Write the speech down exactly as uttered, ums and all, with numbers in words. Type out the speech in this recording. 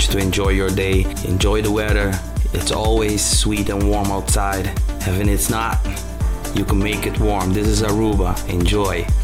encourage you to enjoy your day, enjoy the weather. It's always sweet and warm outside. Even if it's not, you can make it warm. This is Aruba. Enjoy.